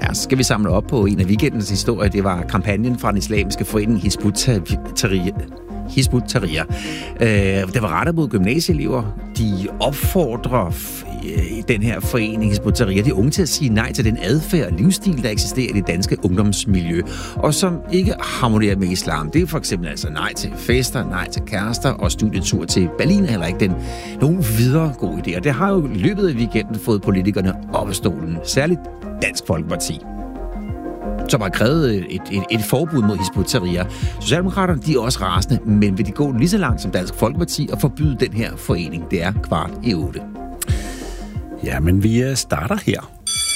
Her skal vi samle op på en af weekendens historier. Det var kampagnen fra den islamiske forening Hizb ut-Tahrir. Det var rettet mod gymnasieelever. De opfordrer den her forening Hizb ut-Tahrir de unge til at sige nej til den adfærd og livsstil, der eksisterer i det danske ungdomsmiljø, og som ikke harmonerer med islam. Det er for eksempel altså nej til fester, nej til kærester, og studietur til Berlin er heller ikke nogen videre god idé. Og det har jo i løbet af weekenden fået politikerne op af stolen, særligt Dansk Folkeparti, som har krævet et forbud mod Hizb ut-Tahrir. Socialdemokraterne, de er også rasende, men vil de gå lige så langt som Dansk Folkeparti og forbyde den her forening? Det er 7:15. Ja, men vi starter her.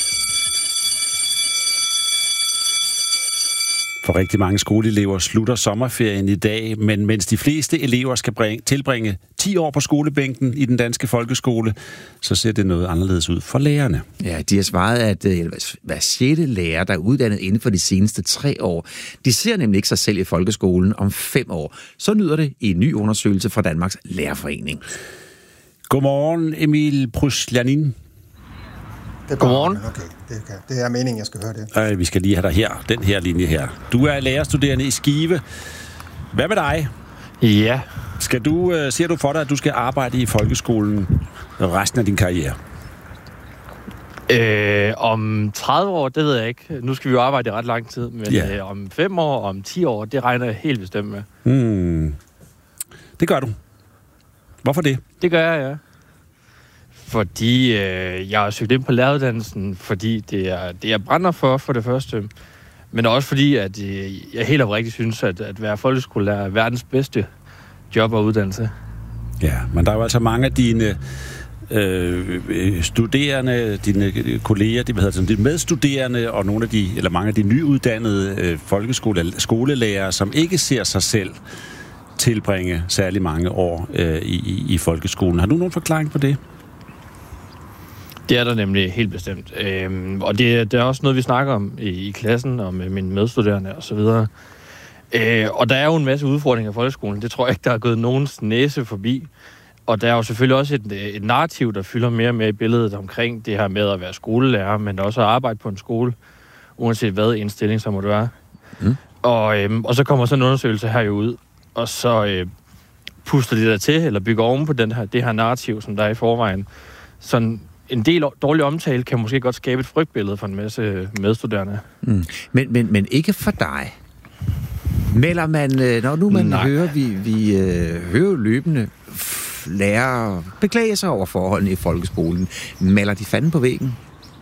For rigtig mange skoleelever slutter sommerferien i dag, men mens de fleste elever skal tilbringe 10 år på skolebænken i den danske folkeskole, så ser det noget anderledes ud for lærerne. Ja, de har svaret, at hver 6. lærer, der er uddannet inden for de seneste 3 år, de ser nemlig ikke sig selv i folkeskolen om 5 år. Så nyder det i en ny undersøgelse fra Danmarks Lærerforening. Godmorgen, Emil Prusljanin. Godmorgen. Okay, det er meningen, jeg skal høre det. Vi skal lige have dig her, den her linje her. Du er lærerstuderende i Skive. Hvad med dig? Ja. Ser du for dig, at du skal arbejde i folkeskolen resten af din karriere? Om 30 år, det ved jeg ikke. Nu skal vi jo arbejde i ret lang tid, men om 5 år, om 10 år, det regner jeg helt bestemt med. Det gør du. Hvorfor det? Det gør jeg, ja. Fordi jeg har søgt ind på læreruddannelsen, fordi det er det, jeg brænder for det første. Men også fordi, at jeg helt oprigtigt synes, at være folkeskolelærer er verdens bedste job og uddannelse. Ja, men der er jo altså mange af dine studerende, dine kolleger, dine medstuderende og mange af de nyuddannede skolelærere, som ikke ser sig selv tilbringe særlig mange år i folkeskolen. Har du nogen forklaring på det? Det er der nemlig helt bestemt. Og det er også noget, vi snakker om i klassen, og med mine medstuderende og så videre. Og der er jo en masse udfordringer i folkeskolen. Det tror jeg ikke, der er gået nogens næse forbi. Og der er jo selvfølgelig også et narrativ, der fylder mere og mere i billedet omkring det her med at være skolelærer, men også at arbejde på en skole, uanset hvad indstilling så må det være. Og så kommer sådan en undersøgelse her jo ud, og så puster de der til, eller bygger oven på det her narrativ, som der er i forvejen. Sådan en del dårlig omtale kan måske godt skabe et frygtbillede for en masse medstuderende. Men ikke for dig. Melder man, når nu man hører, vi hører løbende lærere beklage sig over forholdene i folkeskolen, melder de fanden på væggen?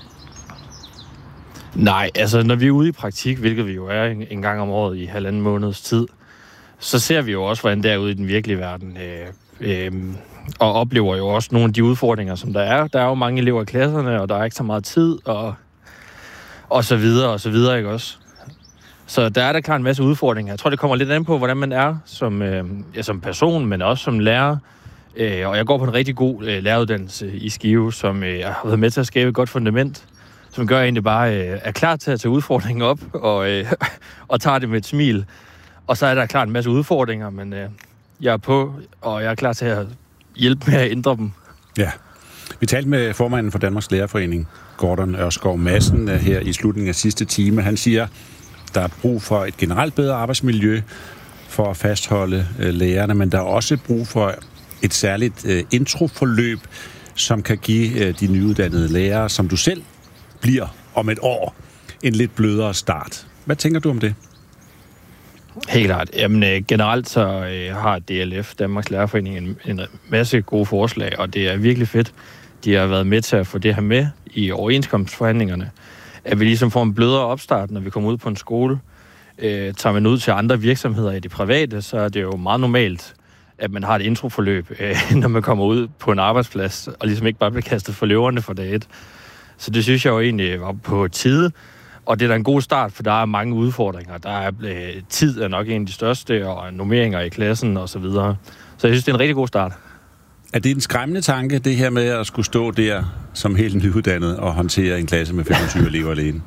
Nej, altså når vi er ude i praktik, hvilket vi jo er en gang om året i 1,5 måneds tid, så ser vi jo også, hvordan det er ude i den virkelige verden. Og oplever jo også nogle af de udfordringer, som der er. Der er jo mange elever i klasserne, og der er ikke så meget tid, og så videre, ikke også? Så der er da klart en masse udfordringer. Jeg tror, det kommer lidt an på, hvordan man er som person, men også som lærer. Og jeg går på en rigtig god læreruddannelse i Skive, som har været med til at skabe et godt fundament, som gør, at jeg egentlig bare er klar til at tage udfordringen op, og tager det med et smil. Og så er der klart en masse udfordringer, men jeg er på, og jeg er klar til at hjælpe med at ændre dem. Ja. Vi talte med formanden for Danmarks Lærerforening, Gordon Ørskov Madsen, her i slutningen af sidste time. Han siger, der er brug for et generelt bedre arbejdsmiljø for at fastholde lærerne, men der er også brug for et særligt introforløb, som kan give de nyuddannede lærere, som du selv bliver om et år, en lidt blødere start. Hvad tænker du om det? Helt klart. Jamen, generelt så har DLF, Danmarks Lærerforening, en masse gode forslag, og det er virkelig fedt. De har været med til at få det her med i overenskomstforhandlingerne. At vi ligesom får en blødere opstart, når vi kommer ud på en skole. Tager man ud til andre virksomheder i det private, så er det jo meget normalt, at man har et introforløb, når man kommer ud på en arbejdsplads, og ligesom ikke bare bliver kastet for løverne for dag 1. Så det synes jeg jo egentlig var på tide. Og det er da en god start, for der er mange udfordringer. Der er tid er nok en af de største, og normeringer i klassen og så videre. Så jeg synes, det er en rigtig god start. Er det en skræmmende tanke, det her med at skulle stå der som helt nyuddannet og håndtere en klasse med 25 elever alene?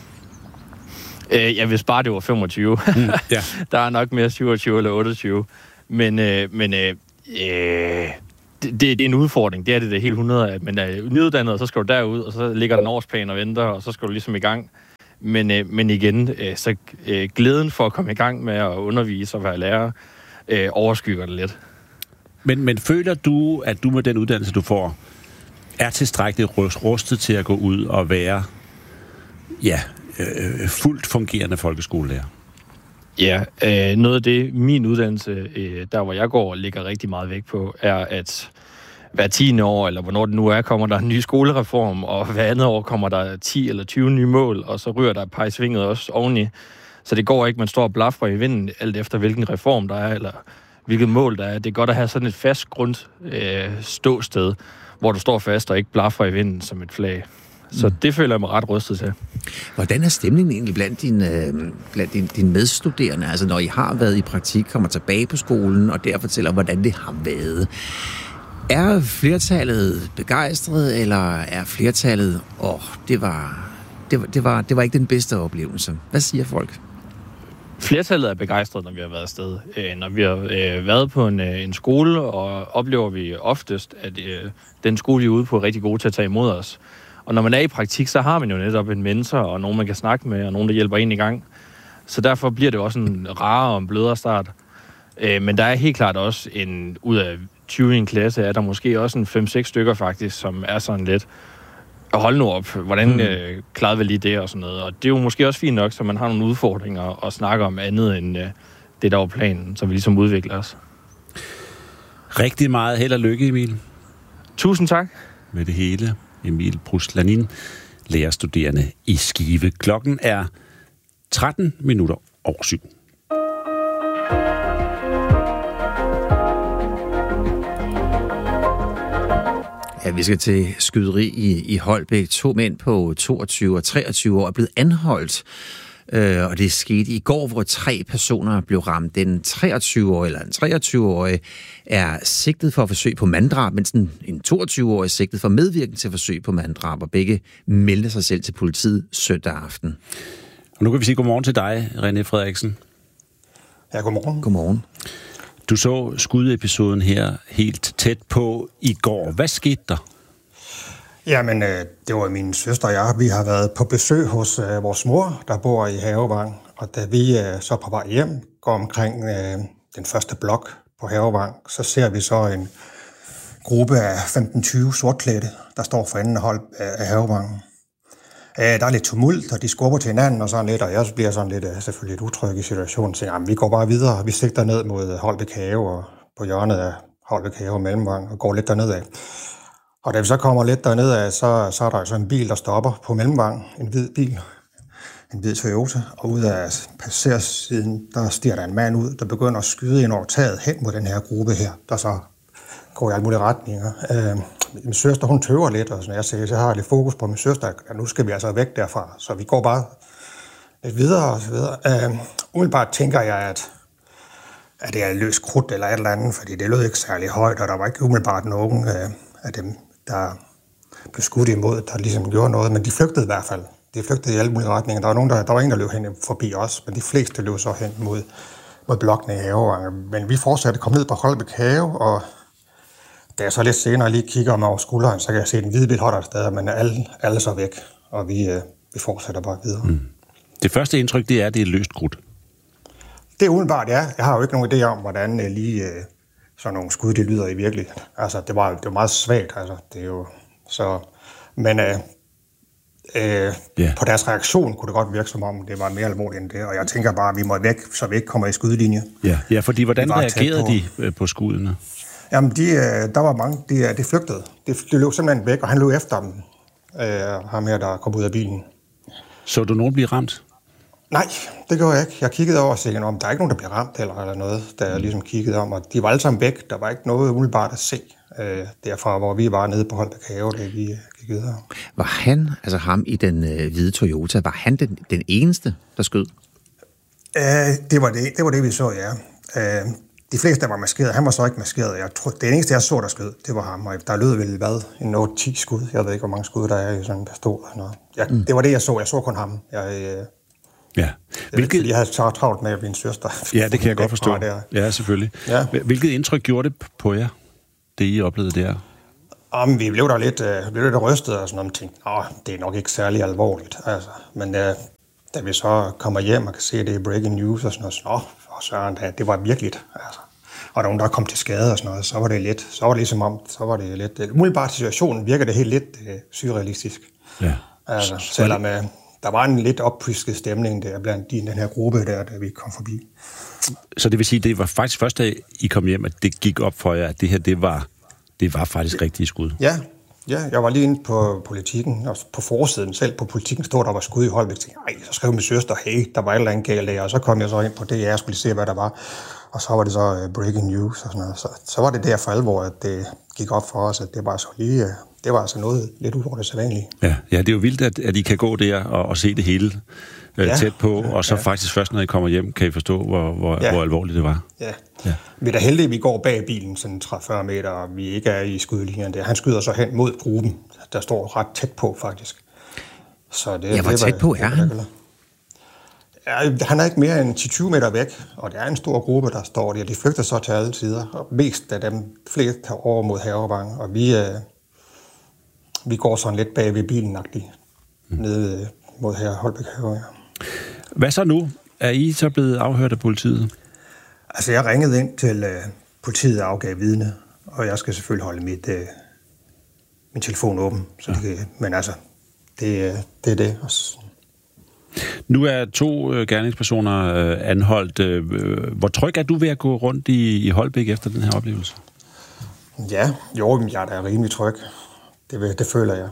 Jeg vil bare det var 25. Ja. Der er nok mere 27 eller 28. Men det er en udfordring. Det er helt 100, at man er nyuddannet, og så skal du derud, og så ligger der en årsplan og venter, og så skal du ligesom i gang Men igen, så glæden for at komme i gang med at undervise og være lærer, overskygger det lidt. Men føler du, at du med den uddannelse, du får, er tilstrækkeligt rustet til at gå ud og være fuldt fungerende folkeskolelærer? Ja, noget af det, min uddannelse, der hvor jeg går, ligger rigtig meget vægt på, er, at hver 10. år, eller hvornår det nu er, kommer der en ny skolereform, og hver andet år kommer der 10 eller 20 nye mål, og så ryger der et par i svinget også oveni. Så det går ikke, man står og blaffer i vinden, alt efter hvilken reform der er, eller hvilket mål der er. Det er godt at have sådan et fast ståsted, hvor du står fast og ikke blaffer i vinden som et flag. Så det føler jeg mig ret rustet til. Hvordan er stemningen egentlig blandt dine medstuderende? Altså når I har været i praktik, kommer tilbage på skolen, og der fortæller, hvordan det har været. Er flertallet begejstret, eller er flertallet, det var ikke den bedste oplevelse? Hvad siger folk? Flertallet er begejstret, når vi har været afsted. Når vi har været på en skole, og oplever vi oftest, at den skole, vi er ude på, er rigtig god til at tage imod os. Og når man er i praktik, så har man jo netop en mentor, og nogen, man kan snakke med, og nogen, der hjælper en i gang. Så derfor bliver det også en rarere og en blødere start. Men der er helt klart også ud af 20 i en klasse, er der måske også en 5-6 stykker faktisk, som er sådan lidt, hold nu op, hvordan klarede vi lige det og sådan noget. Og det er jo måske også fint nok, så man har nogle udfordringer og snakker om andet end det, der var planen, så vi ligesom udvikler os. Rigtig meget held og lykke, Emil. Tusind tak. Med det hele. Emil Bruslanin, lærerstuderende i Skive. Klokken er 7:13. Ja, vi skal til skyderi i Holbæk. 2 mænd på 22 og 23 år er blevet anholdt. Og det skete i går, hvor 3 personer blev ramt. Den 23-årige er sigtet for forsøg på manddrab, mens en 22-årig er sigtet for medvirken til forsøg på manddrab, og begge meldte sig selv til politiet søndag aften. Og nu kan vi sige godmorgen til dig, René Frederiksen. Ja, godmorgen. Godmorgen. Du så skudepisoden her helt tæt på i går. Hvad skete der? Jamen, det var min søster og jeg. Vi har været på besøg hos vores mor, der bor i Havevang. Og da vi så på vej hjem går omkring den første blok på Havevang, så ser vi så en gruppe af 15-20 sortklædte, der står for enden af Havevang. Der er lidt tumult, og de skubber til hinanden og sådan lidt, og jeg bliver sådan lidt selvfølgelig lidt utryg i situationen. Så jamen, vi går bare videre. Vi sigter ned mod Holbæk Have og på hjørnet af Holbæk Have og Mellemvang og går lidt derned af. Og da vi så kommer lidt derned af, så er der så en bil, der stopper på Mellemvang. En hvid bil. En hvid Toyota. Og ud af passagersiden, der stiger der en mand ud, der begynder at skyde ind over taget hen mod den her gruppe her, der så går i alle mulige retninger. Min søster, hun tøver lidt, og sådan, jeg har lidt fokus på min søster, at nu skal vi altså væk derfra. Så vi går bare lidt videre og så videre. Umiddelbart tænker jeg, at det er løs krudt eller et eller andet, fordi det lød ikke særlig højt, og der var ikke umiddelbart nogen af dem, der blev skudt imod, der ligesom gjorde noget, men de flygtede i hvert fald. De flygtede i alle mulige retninger. Der var en, der løb hen forbi os, men de fleste løb så hen mod blokken i Havevang. Men vi fortsatte kom ned på Holbæk Have, og da jeg så lidt senere lige kigger mig over skulderen, så kan jeg se, at den hvide bil holder et sted, men alle så væk, og vi fortsætter bare videre. Det første indtryk, det er løst krudt. Det er umiddelbart, ja. Jeg har jo ikke nogen idé om, hvordan lige sådan nogle skud, det lyder i virkeligheden. Altså, det var meget svagt, altså. Det er jo så... Men på deres reaktion kunne det godt virke, som om det var mere alvorligt end det, og jeg tænker bare, at vi må væk, så vi ikke kommer i skudlinje. Ja, fordi hvordan reagerede de på skuddene? Jamen, der var mange, de flygtede. De løb simpelthen væk, og han løb efter dem. Ham her, der kom ud af bilen. Så du nogen blive ramt? Nej, det gjorde jeg ikke. Jeg kiggede over og sagde, om der er ikke nogen, der bliver ramt eller noget, da jeg ligesom kiggede om, og de var alle sammen væk. Der var ikke noget umiddelbart at se derfra, hvor vi var nede på Holbæk Have, da vi gik videre. Var han, altså ham i den hvide Toyota, var han den eneste, der skød? Det var det, vi så, ja. De fleste var maskeret. Han var så ikke maskeret. Jeg tror, det eneste, jeg så, der skød, det var ham. Og der lød vel, en 8-10 skud. Jeg ved ikke, hvor mange skud der er i sådan en pistol. Det var det, jeg så. Jeg så kun ham. Ja. Jeg havde travlt med min søster. Ja, det kan jeg godt forstå. Ja, selvfølgelig. Ja. Hvilket indtryk gjorde det på jer, det I oplevede der? Vi blev der lidt rystet og sådan noget. Tænkte, det er nok ikke særlig alvorligt. Altså. Men da vi så kommer hjem og kan se, det i breaking news og sådan noget, og Søren, det var virkeligt. Altså. Og nogen, der kom til skade og sådan noget, så var det lidt, umiddelbart situationen virker det helt lidt surrealistisk. Ja. Altså, selvom der var en lidt oppusket stemning der blandt den her gruppe der, da vi kom forbi. Så det vil sige, det var faktisk først, da I kom hjem, at det gik op for jer, at det her, det var faktisk rigtige skud? Ja, jeg var lige inde på Politikken, og på forsiden selv på Politikken stod, der var skud i Holbæk. Så skrev min søster, hey, der var et eller andet galt der, og så kom jeg så ind på DR og skulle se, hvad der var. Og så var det så breaking news og sådan noget. Så var det der for alvor, at det gik op for os, at det var så lige... Det var altså noget lidt ud over det sædvanlige. Ja, det er jo vildt, at I kan gå der og se det hele tæt på, og så faktisk først, når I kommer hjem, kan I forstå, hvor alvorligt det var. Ja. Vi er da heldige, at vi går bag bilen sådan 30-40 meter, og vi ikke er i skudlinjen der. Han skyder så hen mod gruppen, der står ret tæt på, faktisk. Så hvor tæt på er han? Han er ikke mere end 10-20 meter væk, og det er en stor gruppe, der står der. De flygter så til alle sider, og mest af dem flest over mod Havevang, og vi går sådan lidt bag ved bilen-agtigt nede mod her Holbæk Have. Ja. Hvad så nu? Er I så blevet afhørt af politiet? Altså, jeg ringede ind til politiet og afgav vidne, og jeg skal selvfølgelig holde min telefon åben. Så men altså, det er det også. Nu er 2 gerningspersoner anholdt. Hvor tryg er du ved at gå rundt i Holbæk efter den her oplevelse? Ja, jeg er da rimelig tryg. Det føler jeg.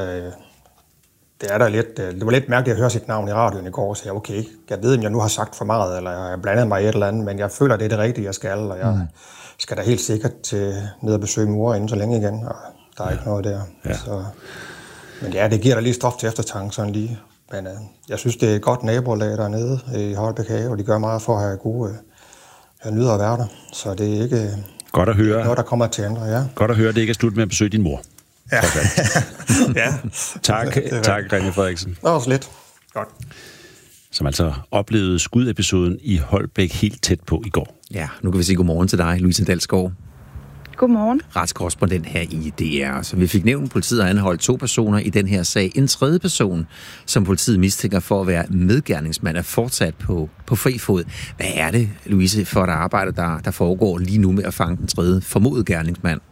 Det er der lidt. Det var lidt mærkeligt at høre sit navn i radioen i går, så jeg okay, jeg ved, om jeg nu har sagt for meget, eller jeg har blandet mig i et eller andet, men jeg føler, det er det rigtige, jeg skal, og jeg skal da helt sikkert ned og besøge mor inden så længe igen, og der er ikke noget der. Ja. Så, men ja, det giver da lige stof til eftertanke sådan lige. Men jeg synes, det er et godt nabolag dernede i Holbæk Have, og de gør meget for at have gode nyder at være der. Så det er ikke godt at høre. Noget, der kommer til andre, ja. Godt at høre, det ikke er slut med at besøge din mor. Ja. Ja. Tak, René Frederiksen. Det var også lidt. Godt. Som altså oplevede skudepisoden i Holbæk helt tæt på i går. Ja, nu kan vi sige godmorgen til dig, Louise Dalsgaard. Godmorgen. Retskorrespondent her i DR. Så vi fik nævnt, at politiet har anholdt 2 personer i den her sag. En tredje person, som politiet mistænker for at være medgerningsmand, er fortsat på fri fod. Hvad er det, Louise, for et arbejde, der foregår lige nu med at fange den tredje formodede gerningsmand?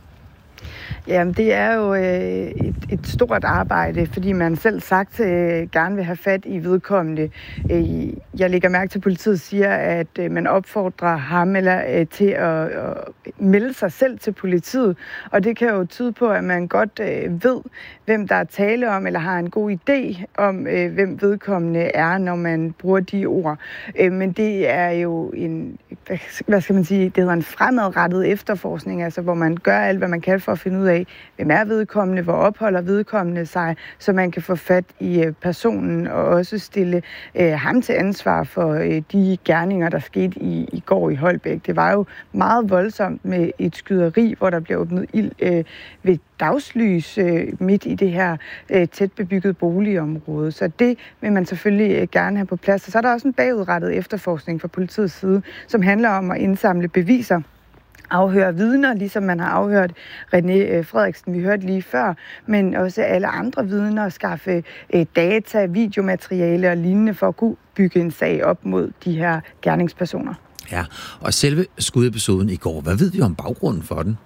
Jamen, det er jo et stort arbejde, fordi man selv sagt gerne vil have fat i vedkommende. Jeg lægger mærke til, at politiet siger, at man opfordrer ham til at melde sig selv til politiet, og det kan jo tyde på, at man godt ved, hvem der er tale om, eller har en god idé om, hvem vedkommende er, når man bruger de ord. Men det er jo hvad skal man sige, det hedder en fremadrettet efterforskning, altså hvor man gør alt, hvad man kan for at finde ud af, hvem er vedkommende, hvor opholder vedkommende sig, så man kan få fat i personen og også stille ham til ansvar for de gerninger, der skete i går i Holbæk. Det var jo meget voldsomt med et skyderi, hvor der blev åbnet ild ved dagslys midt i det her tæt bebyggede boligområde. Så det vil man selvfølgelig gerne have på plads. Og så er der også en bagudrettet efterforskning fra politiets side, som handler om at indsamle beviser, afhøre vidner, ligesom man har afhørt René Frederiksen, vi hørte lige før, men også alle andre vidner, skaffe data, videomateriale og lignende for at kunne bygge en sag op mod de her gerningspersoner. Ja, og selve skudepisoden i går, hvad ved vi om baggrunden for den?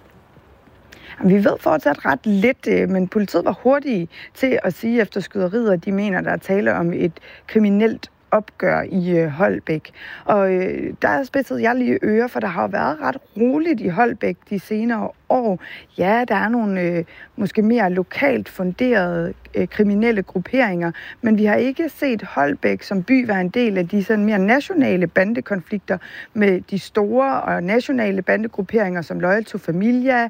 Vi ved fortsat ret lidt, men politiet var hurtige til at sige efter skyderiet, at de mener, der er tale om et kriminelt opgør i Holbæk. Og der spidsede jeg lige ører, for der har været ret roligt i Holbæk de senere år. Ja, der er nogle måske mere lokalt funderede kriminelle grupperinger, men vi har ikke set Holbæk som by være en del af de sådan mere nationale bandekonflikter med de store og nationale bandegrupperinger som Loyal to Familia,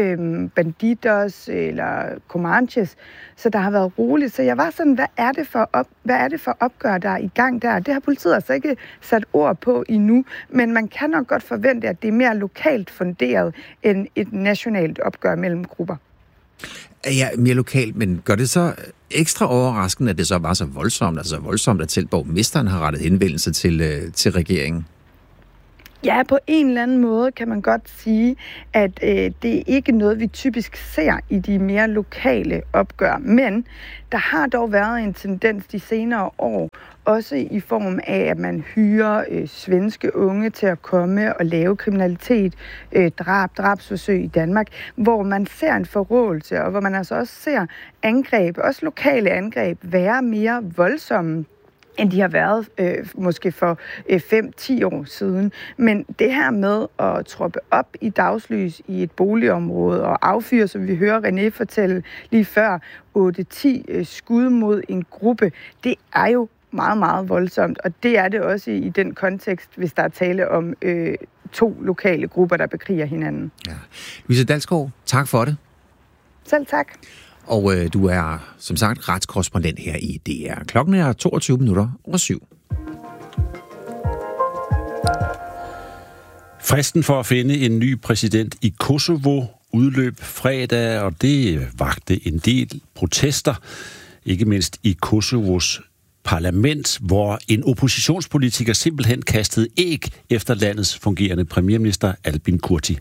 Bandidos eller Comanches. Så der har været roligt. Så jeg var sådan, hvad er det for opgør, der er i gang der? Det har politiet altså ikke sat ord på endnu, men man kan nok godt forvente, at det er mere lokalt funderet end et nationalt opgør mellem grupper. Ja, mere lokalt, men gør det så ekstra overraskende, at det så var så voldsomt, altså voldsomt, at selv borgmesteren har rettet henvendelse til regeringen? Ja, på en eller anden måde kan man godt sige, at det er ikke noget, vi typisk ser i de mere lokale opgør. Men der har dog været en tendens de senere år, også i form af, at man hyrer svenske unge til at komme og lave kriminalitet, drabsforsøg i Danmark, hvor man ser en forrådelse, og hvor man altså også ser angreb, også lokale angreb, være mere voldsomme, end de har været måske for 5-10 år siden. Men det her med at troppe op i dagslys i et boligområde og affyre, som vi hører René fortælle lige før, 8-10 skud mod en gruppe, det er jo meget, meget voldsomt. Og det er det også i den kontekst, hvis der er tale om 2 lokale grupper, der bekriger hinanden. Ja. Louise Dalsgaard, tak for det. Selv tak. Og du er, som sagt, retskorrespondent her i DR. Klokken er 22:07. Fristen for at finde en ny præsident i Kosovo udløb fredag, og det vakte en del protester, ikke mindst i Kosovos parlament, hvor en oppositionspolitiker simpelthen kastede æg efter landets fungerende premierminister Albin Kurti.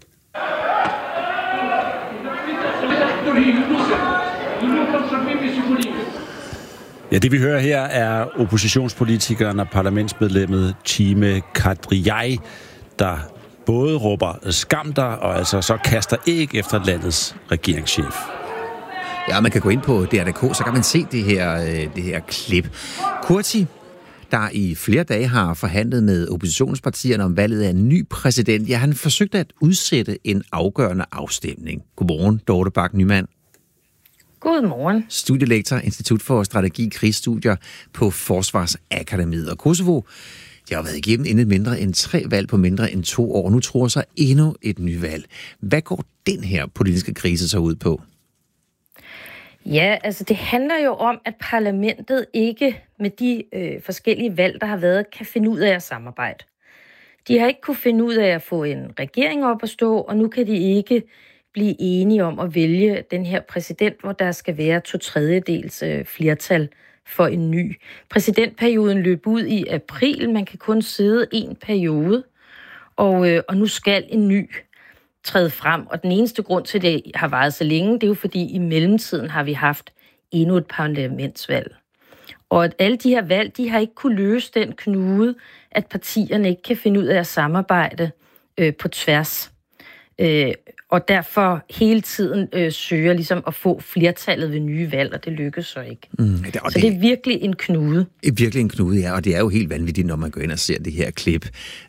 Ja, det vi hører her er oppositionspolitikeren og parlamentsmedlemmet Time Kadriaj, der både råber skam dig og altså så kaster æg efter landets regeringschef. Ja, man kan gå ind på DR.dk, så kan man se det her klip. Kurti, der i flere dage har forhandlet med oppositionspartierne om valget af en ny præsident, ja, han forsøgte at udsætte en afgørende afstemning. Godmorgen, Dorte Bak-Nyman. Godmorgen. Studielektor, Institut for Strategi og Krigsstudier på Forsvarsakademiet. Og Kosovo, de har været igennem intet mindre end 3 valg på mindre end 2 år. Nu tror sig endnu et nyvalg. Hvad går den her politiske krise så ud på? Ja, altså det handler jo om, at parlamentet ikke med de forskellige valg, der har været, kan finde ud af at samarbejde. De har ikke kunne finde ud af at få en regering op at stå, og nu kan de ikke blive enige om at vælge den her præsident, hvor der skal være 2/3 flertal for en ny. Præsidentperioden løb ud i april, man kan kun sidde 1 periode, og nu skal en ny træde frem. Og den eneste grund til, det har varet så længe, det er jo fordi i mellemtiden har vi haft endnu et parlamentsvalg. Og at alle de her valg, de har ikke kunne løse den knude, at partierne ikke kan finde ud af at samarbejde på tværs. Og derfor hele tiden søger ligesom at få flertallet ved nye valg, og det lykkes så ikke. Så det er virkelig en knude. Virkelig en knude, ja, og det er jo helt vanvittigt, når man går ind og ser det her klip.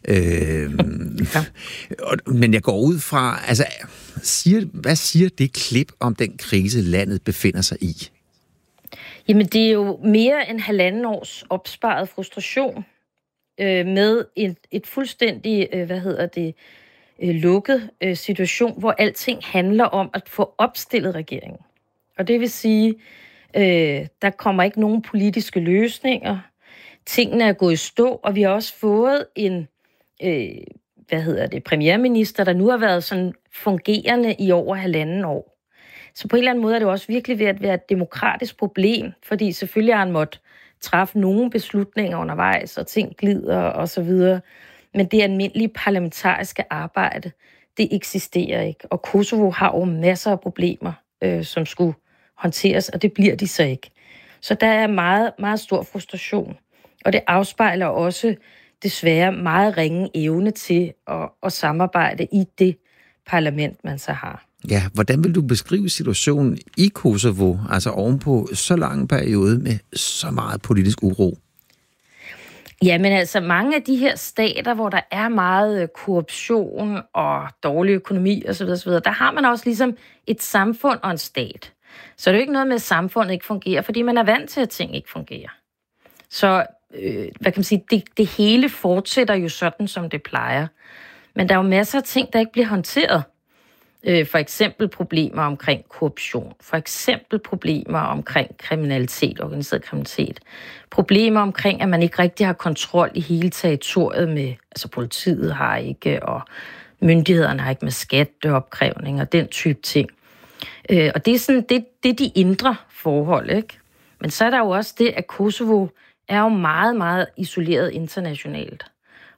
Men jeg går ud fra, altså, hvad siger det klip om den krise, landet befinder sig i? Jamen, det er jo mere end 1,5 års opsparet frustration med et fuldstændig, lukket situation, hvor alting handler om at få opstillet regeringen. Og det vil sige, der kommer ikke nogen politiske løsninger. Tingene er gået i stå, og vi har også fået en premierminister, der nu har været sådan fungerende i over 1,5 år. Så på en eller anden måde er det også virkelig ved at være et demokratisk problem, fordi selvfølgelig har han måttet træffe nogle beslutninger undervejs, og ting glider og så videre. Men det almindelige parlamentariske arbejde, det eksisterer ikke. Og Kosovo har jo masser af problemer, som skulle håndteres, og det bliver de så ikke. Så der er meget, meget stor frustration. Og det afspejler også desværre meget ringe evne til at samarbejde i det parlament, man så har. Ja, hvordan vil du beskrive situationen i Kosovo, altså ovenpå så lang en periode med så meget politisk uro? Ja, men altså mange af de her stater, hvor der er meget korruption og dårlig økonomi osv., der har man også ligesom et samfund og en stat. Så det er jo ikke noget med, at samfundet ikke fungerer, fordi man er vant til, at ting ikke fungerer. Så hvad kan man sige, det hele fortsætter jo sådan, som det plejer. Men der er jo masser af ting, der ikke bliver håndteret. For eksempel problemer omkring korruption, for eksempel problemer omkring kriminalitet, organiseret kriminalitet, problemer omkring, at man ikke rigtig har kontrol i hele territoriet med, altså politiet har ikke, og myndighederne har ikke med skatteopkrævning og den type ting. Og det er sådan, det er de indre forhold, ikke? Men så er der jo også det, at Kosovo er jo meget, meget isoleret internationalt.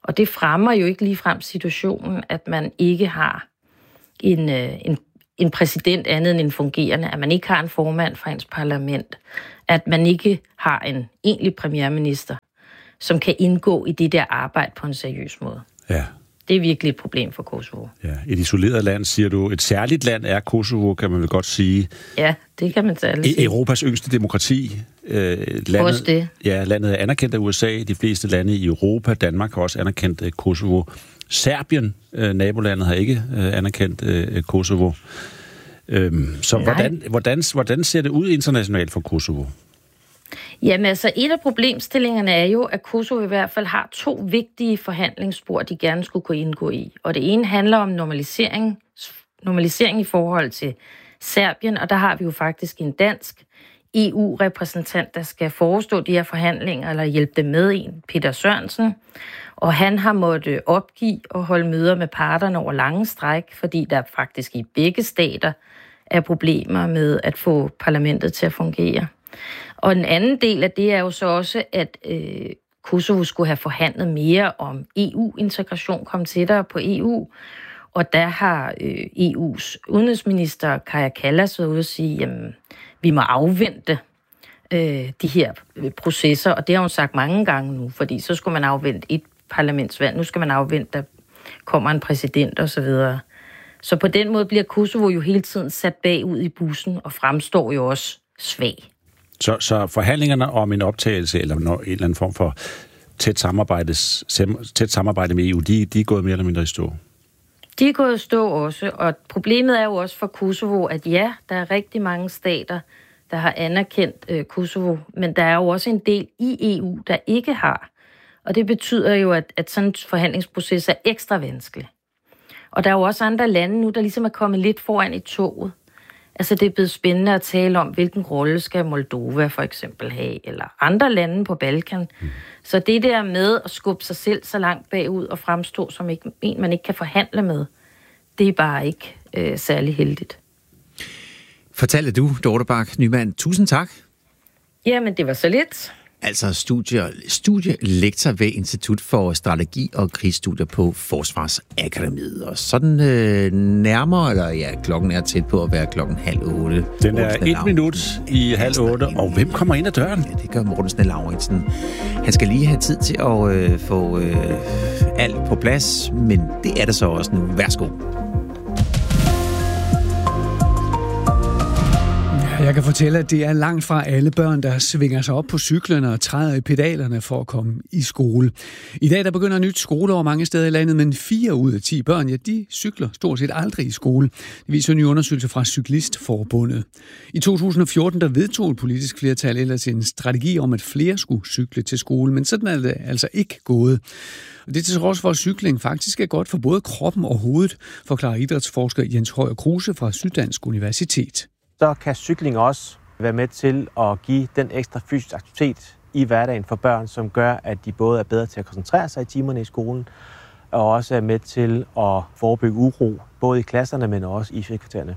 Og det fremmer jo ikke ligefrem situationen, at man ikke har en præsident andet end en fungerende, at man ikke har en formand for ens parlament, at man ikke har en egentlig premierminister, som kan indgå i det der arbejde på en seriøs måde. Ja. Det er virkelig et problem for Kosovo. Ja, et isoleret land, siger du. Et særligt land er Kosovo, kan man vel godt sige. Ja, det kan man særligt sige. Europas yngste demokrati. Også det. Ja, landet er anerkendt af USA. De fleste lande i Europa, Danmark har også anerkendt Kosovo. Serbien, nabolandet, har ikke anerkendt Kosovo. Så hvordan ser det ud internationalt for Kosovo? Jamen altså, et af problemstillingerne er jo, at Kosovo i hvert fald har 2 vigtige forhandlingsspor, de gerne skulle kunne indgå i. Og det ene handler om normalisering i forhold til Serbien, og der har vi jo faktisk en dansk EU-repræsentant, der skal forestå de her forhandlinger, eller hjælpe dem med en, Peter Sørensen. Og han har måttet opgive og holde møder med parterne over lange stræk, fordi der faktisk i begge stater er problemer med at få parlamentet til at fungere. Og den anden del af det er jo så også, at Kosovo skulle have forhandlet mere om EU-integration, kom tættere på EU. Og der har EU's udenrigsminister Kaja Kallas været ude at sige, jamen, vi må afvente de her processer. Og det har hun sagt mange gange nu, fordi så skulle man afvente et parlamentsvalg. Nu skal man afvente, der kommer en præsident osv. Så på den måde bliver Kosovo jo hele tiden sat bagud i bussen og fremstår jo også svag. Så forhandlingerne om en optagelse eller en eller anden form for tæt samarbejde med EU, de er gået mere eller mindre i stå? De er gået i stå også, og problemet er jo også for Kosovo, at ja, der er rigtig mange stater, der har anerkendt Kosovo, men der er jo også en del i EU, der ikke har. Og det betyder jo, at sådan en forhandlingsproces er ekstra vanskelig. Og der er jo også andre lande nu, der ligesom er kommet lidt foran i toget. Altså det er blevet spændende at tale om, hvilken rolle skal Moldova for eksempel have, eller andre lande på Balkan. Så det der med at skubbe sig selv så langt bagud og fremstå som en, man ikke kan forhandle med, det er bare ikke særlig heldigt. Fortalte du, Dorte Bak Nyman. Tusind tak. Jamen, det var så lidt. Altså studielektor ved Institut for Strategi og Krigsstudier på Forsvarsakademiet. Og sådan nærmere, eller ja, klokken er tæt på at være 7:30. Den er 1 minut i 7:30, og hvem kommer ind ad døren? Ja, det gør Morten Snell Lauritsen. Han skal lige have tid til at få alt på plads, men det er det så også nu. Værsgo. Jeg kan fortælle, at det er langt fra alle børn, der svinger sig op på cyklerne og træder i pedalerne for at komme i skole. I dag der begynder nyt skoleår mange steder i landet, men 4 ud af 10 børn, ja, de cykler stort set aldrig i skole. Det viser en ny undersøgelse fra Cyklistforbundet. I 2014 der vedtog et politisk flertal ellers en strategi om, at flere skulle cykle til skole, men sådan er det altså ikke gået. Og det er til trods for, at cykling faktisk er godt for både kroppen og hovedet, forklarer idrætsforsker Jens Højer Kruse fra Syddansk Universitet. Så kan cykling også være med til at give den ekstra fysisk aktivitet i hverdagen for børn, som gør, at de både er bedre til at koncentrere sig i timerne i skolen, og også er med til at forebygge uro, både i klasserne, men også i frikvartererne.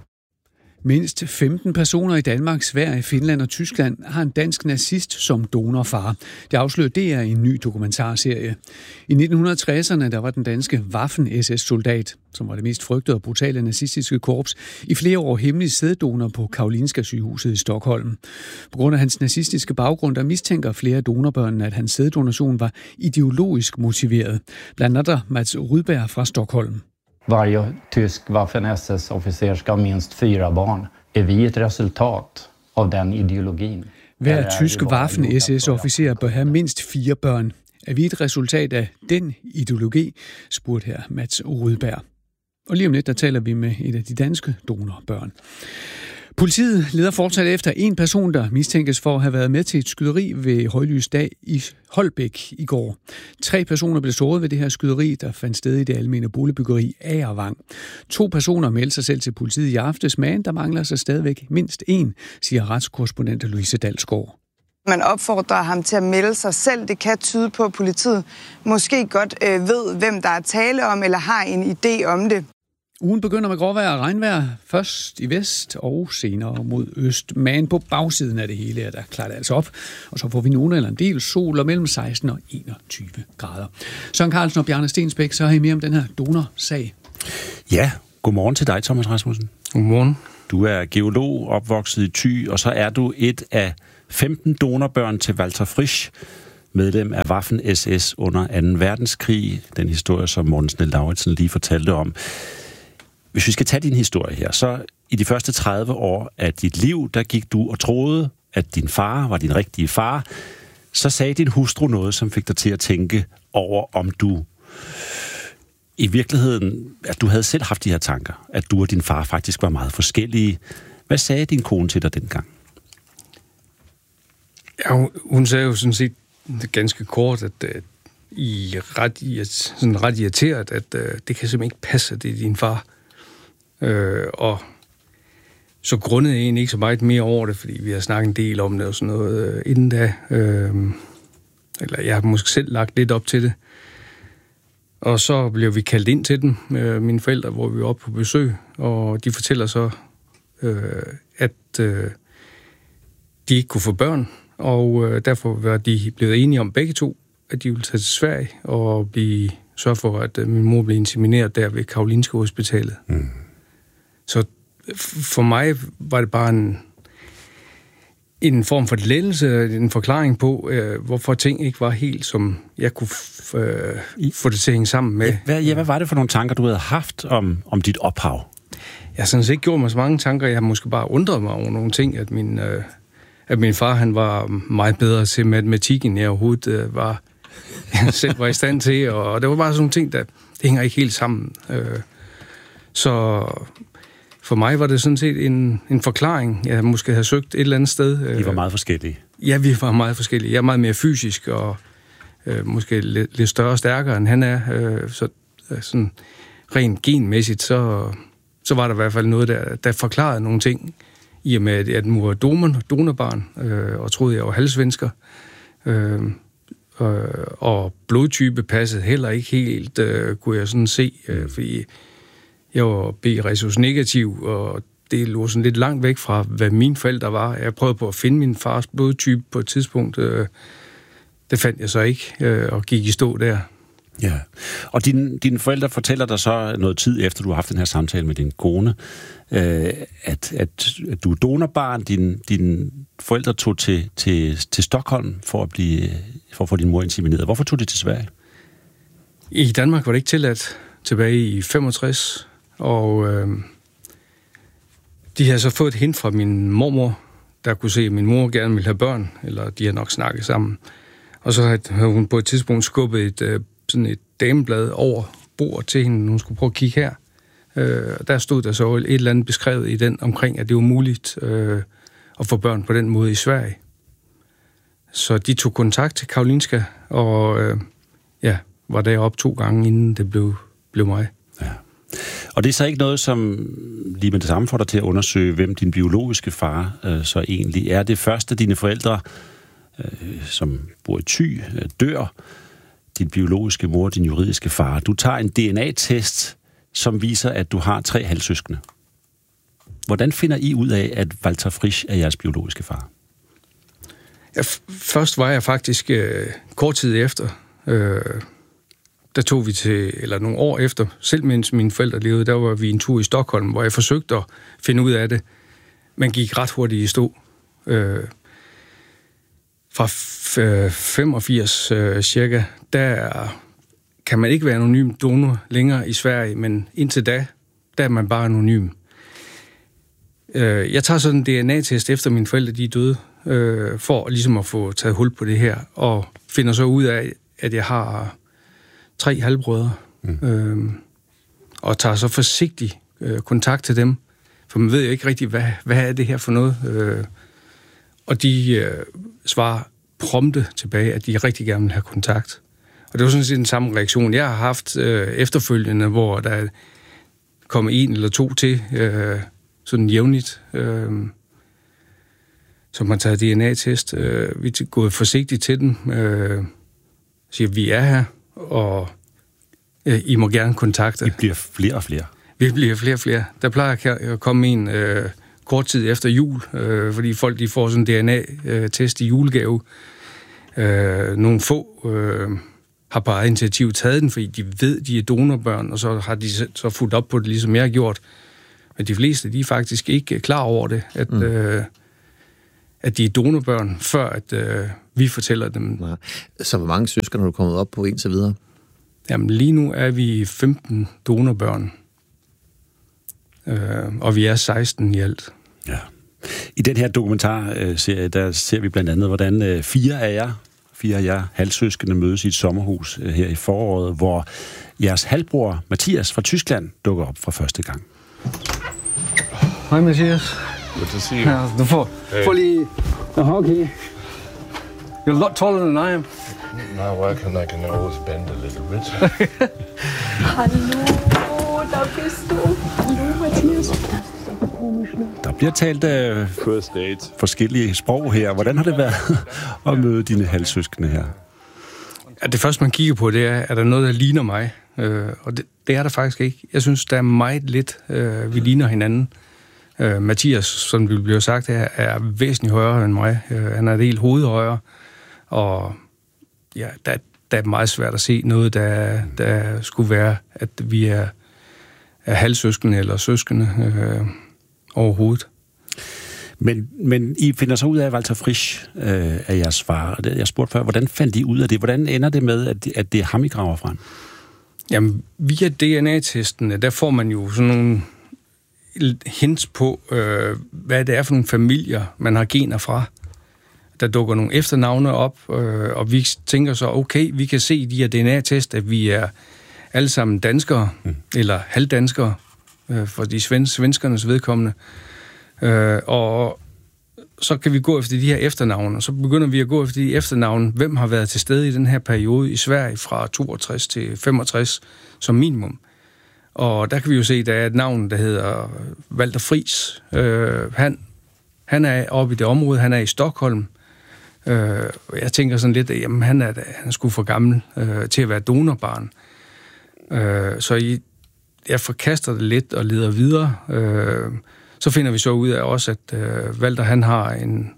Mindst 15 personer i Danmark, Sverige, Finland og Tyskland har en dansk nazist som donorfar. Det afslører DR i en ny dokumentarserie. I 1960'erne der var den danske Waffen-SS-soldat, som var det mest frygtede og brutale nazistiske korps, i flere år hemmelig sæddonor på Karolinska sygehuset i Stockholm. På grund af hans nazistiske baggrund, der mistænker flere donorbørn, at hans sæddonation var ideologisk motiveret. Blandt andet Mats Rydberg fra Stockholm. Varje tysk Waffen-SS-officer ska ha minst 4 barn. Är vi ett resultat av den ideologin? Hver tysk Waffen-SS-officer bør have mindst 4 børn. Er vi et resultat af den ideologi, spurgte her Mats Rydberg. Og lige om lidt, der taler vi med et af de danske donorbørn. Politiet leder fortsat efter en person, der mistænkes for at have været med til et skyderi ved højlys dag i Holbæk i går. 3 personer blev såret ved det her skyderi, der fandt sted i det almene boligbyggeri Agervang. 2 personer meldte sig selv til politiet i aftes, men der mangler sig stadigvæk mindst 1, siger retskorrespondent Louise Dalsgaard. Man opfordrer ham til at melde sig selv. Det kan tyde på, at politiet måske godt ved, hvem der er tale om, eller har en idé om det. Ugen begynder med gråvejr og regnvejr, først i vest og senere mod øst. Men på bagsiden af det hele er der klart altså op, og så får vi nogen eller en del sol og mellem 16 og 21 grader. Søren Carlsen og Bjarne Stensbæk, så har I mere om den her donorsag. Ja, godmorgen til dig, Thomas Rasmussen. Godmorgen. Du er geolog, opvokset i Thy, og så er du et af 15 donorbørn til Walter Frisch, medlem af Waffen-SS under 2. verdenskrig. Den historie, som Morten Snell-Lauritsen lige fortalte om. Hvis vi skal tage din historie her, så i de første 30 år af dit liv, der gik du og troede, at din far var din rigtige far. Så sagde din hustru noget, som fik dig til at tænke over, om du i virkeligheden, at du havde selv haft de her tanker, at du og din far faktisk var meget forskellige. Hvad sagde din kone til dig dengang? Ja, hun sagde jo sådan set ganske kort, at I er ret irriteret, at det kan simpelthen ikke passe, at det er din far. Og så grundede jeg egentlig ikke så meget mere over det, fordi vi har snakket en del om det og sådan noget inden da. Eller jeg har måske selv lagt lidt op til det. Og så blev vi kaldt ind til dem, mine forældre, hvor vi var oppe på besøg, og de fortæller så, at de ikke kunne få børn, og derfor var de blevet enige om begge to, at de ville tage til Sverige og sørge for, at min mor blev insemineret der ved Karolinska Hospitalet. Mm. Så for mig var det bare en form for lettelse, en forklaring på, hvorfor ting ikke var helt, som jeg kunne få det til at hænge sammen med. Hvad var det for nogle tanker, du havde haft om dit ophav? Jeg har sådan set ikke gjort mig så mange tanker. Jeg har måske bare undret mig over nogle ting, at min far han var meget bedre til matematik, end jeg overhovedet selv var i stand til. Og det var bare sådan nogle ting, det hænger ikke helt sammen. Så for mig var det sådan set en forklaring, jeg måske havde søgt et eller andet sted. I var meget forskellige. Ja, vi var meget forskellige. Jeg er meget mere fysisk og måske lidt større og stærkere, end han er. Så sådan rent genmæssigt, så var der i hvert fald noget, der forklarede nogle ting, i og med, at nu var donorbarn, og troede, jeg var halvsvensker. Og blodtype passede heller ikke helt, kunne jeg sådan se, fordi jeg var B-resus negativ, og det lå sådan lidt langt væk fra, hvad mine forældre var. Jeg prøvede på at finde min fars blodtype på et tidspunkt. Det fandt jeg så ikke, og gik i stå der. Ja, og dine forældre fortæller dig så noget tid efter, du har haft den her samtale med din kone, at du er donorbarn. Dine forældre tog til Stockholm for at få din mor insemineret. Hvorfor tog de til Sverige? I Danmark var det ikke tilladt tilbage i 65, og de havde så fået et hint fra min mormor, der kunne se, at min mor gerne ville have børn, eller de har nok snakket sammen. Og så havde hun på et tidspunkt skubbet sådan et dameblad over bordet til hende, hun skulle prøve at kigge her. Der stod der så et eller andet beskrevet i den omkring, at det var muligt at få børn på den måde i Sverige. Så de tog kontakt til Karolinska, og var deroppe 2 gange, inden det blev mig. Ja. Og det er så ikke noget, som lige med det samme får dig til at undersøge, hvem din biologiske far så egentlig er. Det første, dine forældre, som bor i Thy, dør. Din biologiske mor, din juridiske far. Du tager en DNA-test, som viser, at du har 3 halvsøskende. Hvordan finder I ud af, at Walter Frisch er jeres biologiske far? Ja, først var jeg faktisk kort tid efter. Der tog vi eller nogle år efter, selv mens mine forældre levede, der var vi en tur i Stockholm, hvor jeg forsøgte at finde ud af det. Man gik ret hurtigt i stå. Fra 85 cirka, der kan man ikke være anonym donor længere i Sverige, men indtil da er man bare anonym. Jeg tager sådan en DNA-test efter mine forældre de er døde, for ligesom at få taget hul på det her, og finder så ud af, at jeg har 3 halvbrødre, og tager så forsigtigt kontakt til dem, for man ved jo ikke rigtig, hvad er det her for noget. Og de svarer prompte tilbage, at de rigtig gerne vil have kontakt. Og det var sådan set den samme reaktion, jeg har haft efterfølgende, hvor der kom 1 eller 2 til, sådan jævnligt, som har taget DNA-test. Vi er gået forsigtigt til dem, siger, vi er her, og I må gerne kontakte. I bliver flere og flere. Vi bliver flere og flere. Der plejer at komme en kort tid efter jul, fordi folk de får sådan en DNA-test i julegave. Nogle få har på eget initiativ taget den, fordi de ved, de er donorbørn, og så har de så fulgt op på det, ligesom jeg har gjort. Men de fleste, de er faktisk ikke klar over det, at de er donorbørn, før at vi fortæller dem. Så hvor mange søskende har du kommet op på indtil videre? Jamen lige nu er vi 15 donorbørn, og vi er 16 i alt. Ja. I den her dokumentarserie, der ser vi blandt andet, hvordan fire af jer halvsøskende mødes i et sommerhus her i foråret, hvor jeres halvbror Mathias fra Tyskland dukker op for første gang. Hej Mathias. Good to see you. Ja, du får lige a hug here. You're a lot taller than I am. My work and I can always bend a little bit. Hallo, da bist du. Hallo Mathias. Der bliver talt forskellige sprog her. Hvordan har det været at møde dine halvsøskende her? Ja, det første, man kigger på, det er der noget, der ligner mig? Og det er der faktisk ikke. Jeg synes, der er meget lidt, vi ligner hinanden. Mathias, som det bliver sagt her, er væsentligt højere end mig. Han er et helt hoved højere. Og ja, der er meget svært at se noget, der skulle være, at vi er halvsøskende eller søskende overhovedet. Men I finder så ud af, at Walter Frisch er jeres far. Jeg spurgte før, hvordan fandt I ud af det? Hvordan ender det med, at det er ham, I graver frem? Jamen, via DNA-testene, der får man jo sådan nogle hints på, hvad det er for nogle familier, man har gener fra. Der dukker nogle efternavne op, og vi tænker så, okay, vi kan se i de her DNA-test, at vi er alle sammen danskere, eller halvdanskere, for de svenskernes vedkommende. Og så kan vi gå efter de her efternavne, og så begynder vi at gå efter de efternavne, hvem har været til stede i den her periode i Sverige fra 62 til 65 som minimum. Og der kan vi jo se, at der er et navn, der hedder Walter Frisch. Han er oppe i det område, han er i Stockholm. Jeg tænker sådan lidt, at jamen, han er sgu for gammel til at være donorbarn. Så jeg forkaster det lidt og leder videre. Så finder vi så ud af også, at Walter han har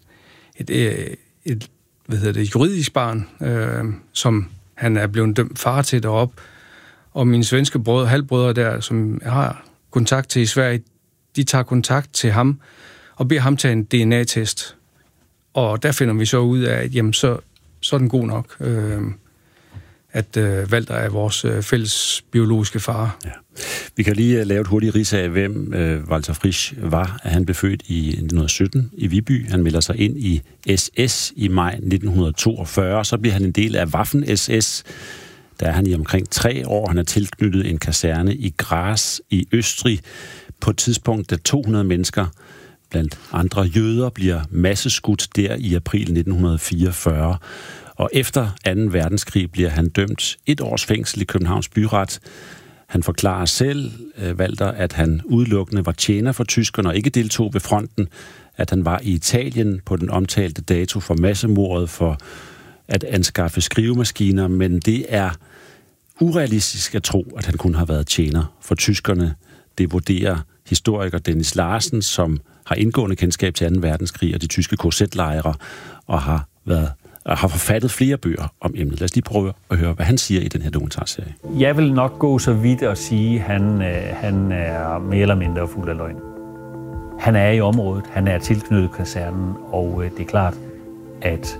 et juridisk barn, som han er blevet dømt far til deroppe. Og mine svenske halvbrødre der, som jeg har kontakt til i Sverige, de tager kontakt til ham og beder ham tage en DNA-test. Og der finder vi så ud af, at jamen, så er den god nok, at Walter er vores fælles biologiske far. Ja. Vi kan lige lave et hurtigt rids af, hvem Walter Frisch var. Han blev født i 1917 i Viby. Han melder sig ind i SS i maj 1942. Så bliver han en del af Waffen-SS. Der er han i omkring 3 år. Han er tilknyttet en kaserne i Graz i Østrig. På et tidspunkt, da 200 mennesker, blandt andre jøder, bliver masseskudt der i april 1944. Og efter 2. verdenskrig bliver han dømt 1 års fængsel i Københavns byret. Han forklarer selv, Walter, at han udelukkende var tjener for tyskerne og ikke deltog ved fronten, at han var i Italien på den omtalte dato for massemordet for at anskaffe skrivemaskiner, men det er urealistisk at tro, at han kun har været tjener for tyskerne. Det vurderer historiker Dennis Larsen, som har indgående kendskab til 2. verdenskrig og de tyske KZ-lejre, og har forfattet flere bøger om emnet. Lad os lige prøve at høre, hvad han siger i den her dokumentarserie. Jeg vil nok gå så vidt at sige, at han er mere eller mindre fuld af løgn. Han er i området, han er tilknyttet kasernen, og det er klart, at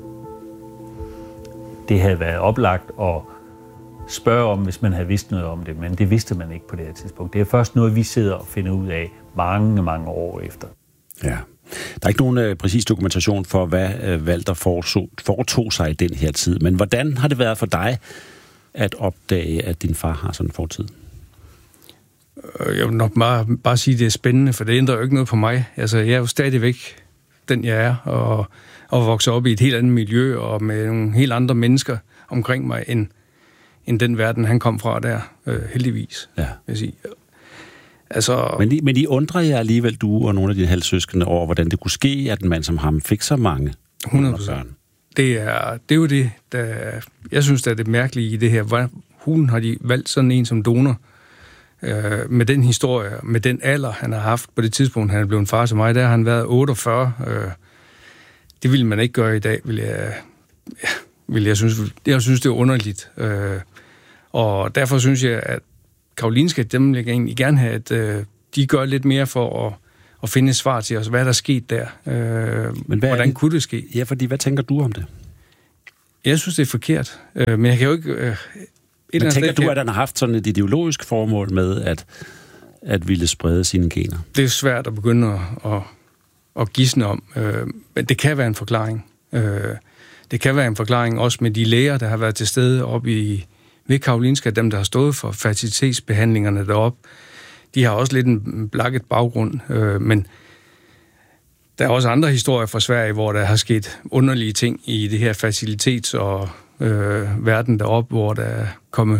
det havde været oplagt at spørge om, hvis man havde vidst noget om det, men det vidste man ikke på det her tidspunkt. Det er først noget, vi sidder og finder ud af mange, mange år efter. Ja. Der er ikke nogen præcis dokumentation for, hvad Walter foretog sig i den her tid. Men hvordan har det været for dig at opdage, at din far har sådan en fortid? Jeg vil nok bare sige, at det er spændende, for det ændrer jo ikke noget på mig. Altså, jeg er jo stadigvæk den, jeg er, og vokser op i et helt andet miljø, og med nogle helt andre mennesker omkring mig, end den verden, han kom fra der, heldigvis, vil jeg sige. Altså, men I undrer jer alligevel, du og nogle af dine halvsøskende, over, hvordan det kunne ske, at en mand som ham fik så mange 100%. Det er jo det, der jeg synes, der er det mærkelige i det her. Hulen har de valgt sådan en som donor. med den historie, med den alder, han har haft på det tidspunkt, han er blevet far til mig, der har han været 48. Det ville man ikke gøre i dag, jeg synes, det er underligt. Og derfor synes jeg, at Karolinska, dem vil jeg egentlig gerne have, at de gør lidt mere for at finde et svar til os, hvad der er sket der. Men hvordan kunne det ske? Ja, fordi hvad tænker du om det? Jeg synes, det er forkert. Men jeg kan jo ikke... Men tænker du, at han har haft sådan et ideologisk formål med at ville sprede sine gener? Det er svært at begynde at gisne om. Men det kan være en forklaring. Det kan være en forklaring også med de læger, der har været til stede oppe ved Karolinska, dem, der har stået for fertilitetsbehandlingerne deroppe. De har også lidt en blakket baggrund, men der er også andre historier fra Sverige, hvor der har sket underlige ting i det her facilitets- og verden deroppe, hvor der er kommet,